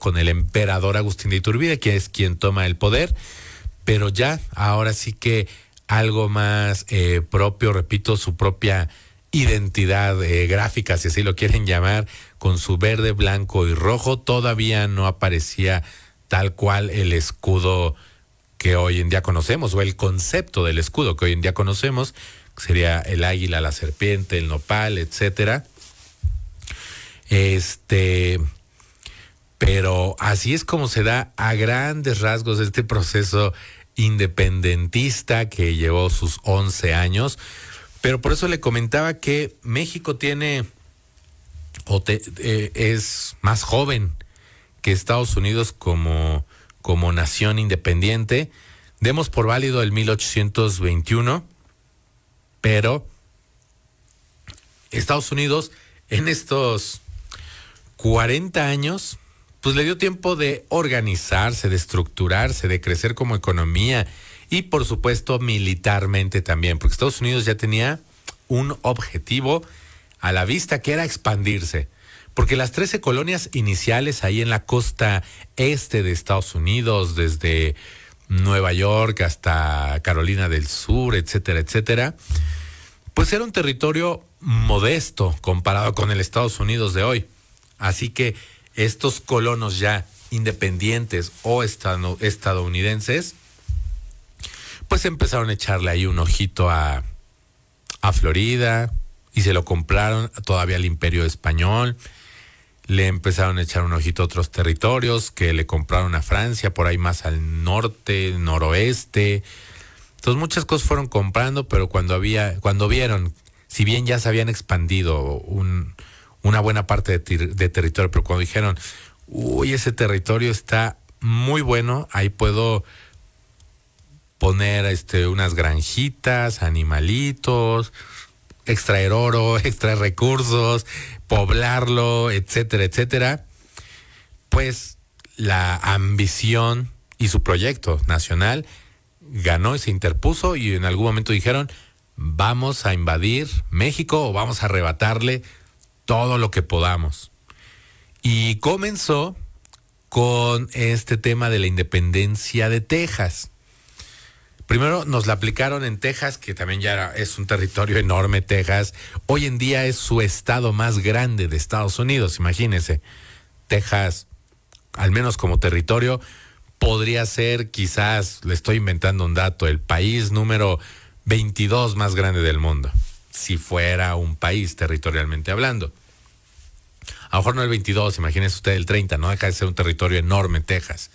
con el emperador Agustín de Iturbide, que es quien toma el poder, pero ya ahora sí que algo más propio, repito, su propia identidad gráfica, si así lo quieren llamar, con su verde, blanco y rojo. Todavía no aparecía tal cual el escudo que hoy en día conocemos, o el concepto del escudo que hoy en día conocemos, que sería el águila, la serpiente, el nopal, etcétera. Pero así es como se da a grandes rasgos este proceso independentista que llevó sus 11 años. Pero por eso le comentaba que México tiene, es más joven que Estados Unidos como nación independiente. Demos por válido el 1821, pero Estados Unidos en estos 40 años, pues le dio tiempo de organizarse, de estructurarse, de crecer como economía y por supuesto militarmente también, porque Estados Unidos ya tenía un objetivo a la vista, que era expandirse, porque las 13 colonias iniciales ahí en la costa este de Estados Unidos, desde Nueva York hasta Carolina del Sur, etcétera, etcétera, pues era un territorio modesto comparado con el Estados Unidos de hoy. Así que estos colonos ya independientes o estadounidenses, pues empezaron a echarle ahí un ojito a Florida y se lo compraron todavía al Imperio Español. Le empezaron a echar un ojito a otros territorios que le compraron a Francia, por ahí más al norte, noroeste. Entonces muchas cosas fueron comprando, pero cuando vieron, si bien ya se habían expandido una buena parte de territorio, pero cuando dijeron, uy, ese territorio está muy bueno, ahí puedo poner unas granjitas, animalitos, extraer oro, extraer recursos, poblarlo, etcétera, etcétera, pues la ambición y su proyecto nacional ganó y se interpuso, y en algún momento dijeron, vamos a invadir México o vamos a arrebatarle todo lo que podamos. Y comenzó con este tema de la independencia de Texas. Primero nos la aplicaron en Texas, que también ya es un territorio enorme. Texas hoy en día es su estado más grande de Estados Unidos, imagínense. Texas, al menos como territorio, podría ser, quizás, le estoy inventando un dato, el país número 22 más grande del mundo, si fuera un país territorialmente hablando. A lo mejor no el 22, imagínese usted el 30, no deja de ser un territorio enorme, Texas.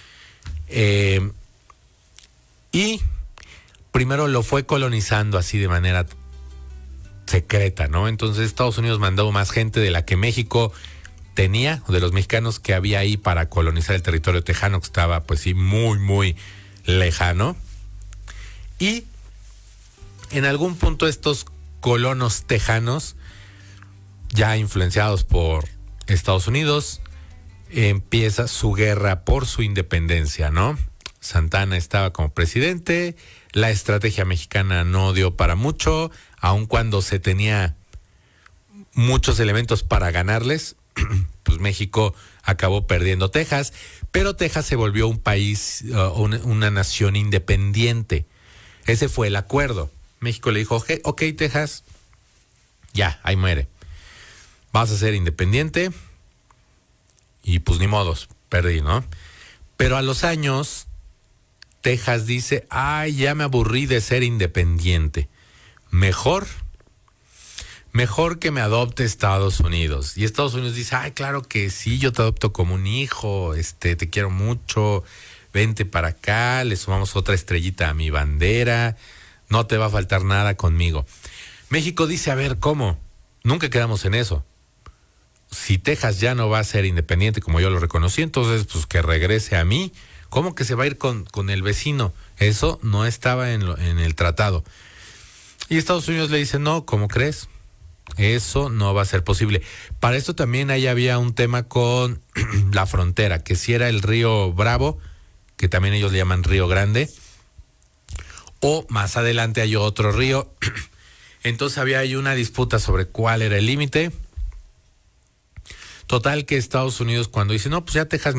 Y primero lo fue colonizando así de manera secreta, ¿no? Entonces Estados Unidos mandó más gente de la que México tenía, o de los mexicanos que había ahí para colonizar el territorio tejano, que estaba pues sí muy, muy lejano. Y en algún punto estos colonos tejanos, ya influenciados por Estados Unidos, empieza su guerra por su independencia, ¿no? Santana estaba como presidente, la estrategia mexicana no dio para mucho, aun cuando se tenía muchos elementos para ganarles, pues México acabó perdiendo Texas, pero Texas se volvió un país, una nación independiente. Ese fue el acuerdo. México le dijo, ok, Texas, ya, ahí muere. Vas a ser independiente y pues ni modos, perdí, ¿no? Pero a los años, Texas dice, ay, ya me aburrí de ser independiente. Mejor que me adopte Estados Unidos. Y Estados Unidos dice, ay, claro que sí, yo te adopto como un hijo, te quiero mucho, vente para acá, le sumamos otra estrellita a mi bandera, no te va a faltar nada conmigo. México dice, a ver, ¿cómo? Nunca quedamos en eso. Si Texas ya no va a ser independiente como yo lo reconocí, entonces pues que regrese a mí. ¿Cómo que se va a ir con el vecino? Eso no estaba en el tratado. Y Estados Unidos le dice, no, ¿cómo crees? Eso no va a ser posible. Para esto también ahí había un tema con la frontera, que si era el río Bravo, que también ellos le llaman Río Grande, o más adelante hay otro río. Entonces había ahí una disputa sobre cuál era el límite. Total que Estados Unidos, cuando dice, no, pues ya Texas